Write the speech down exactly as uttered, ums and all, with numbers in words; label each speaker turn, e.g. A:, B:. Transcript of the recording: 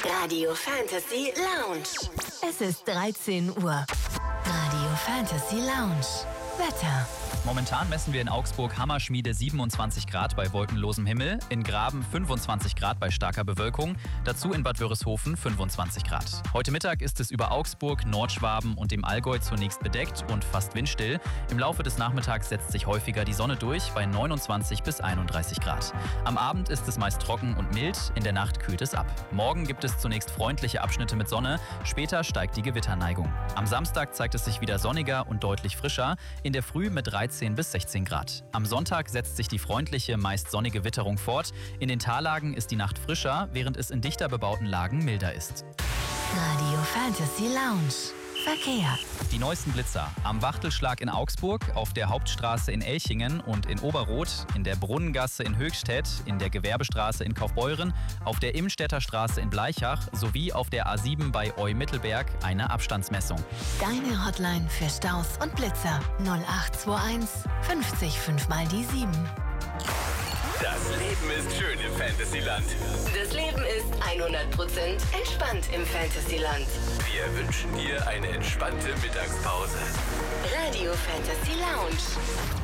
A: Radio Fantasy Lounge.
B: Es ist dreizehn Uhr. Radio Fantasy Lounge. Wetter.
C: Momentan messen wir in Augsburg Hammerschmiede siebenundzwanzig Grad bei wolkenlosem Himmel, in Graben fünfundzwanzig Grad bei starker Bewölkung, dazu in Bad Wörishofen fünfundzwanzig Grad. Heute Mittag ist es über Augsburg, Nordschwaben und dem Allgäu zunächst bedeckt und fast windstill. Im Laufe des Nachmittags setzt sich häufiger die Sonne durch bei neunundzwanzig bis einunddreißig Grad. Am Abend ist es meist trocken und mild, in der Nacht kühlt es ab. Morgen gibt es zunächst freundliche Abschnitte mit Sonne, später steigt die Gewitterneigung. Am Samstag zeigt es sich wieder sonniger und deutlich frischer, in der Früh mit dreizehn bis sechzehn Grad. Am Sonntag setzt sich die freundliche, meist sonnige Witterung fort. In den Tallagen ist die Nacht frischer, während es in dichter bebauten Lagen milder ist.
B: Radio Fantasy Lounge. Verkehr.
C: Die neuesten Blitzer. Am Wachtelschlag in Augsburg, auf der Hauptstraße in Elchingen und in Oberroth, in der Brunnengasse in Höchstädt, in der Gewerbestraße in Kaufbeuren, auf der Imstädter Straße in Bleichach sowie auf der A sieben bei Eu-Mittelberg eine Abstandsmessung.
B: Deine Hotline für Staus und Blitzer null acht zwei eins fünfzig fünf mal die sieben.
D: Das Leben ist schön im Fantasyland.
A: Das Leben ist hundert Prozent entspannt im Fantasyland.
D: Wir wünschen dir eine entspannte Mittagspause.
A: Radio Fantasy Lounge.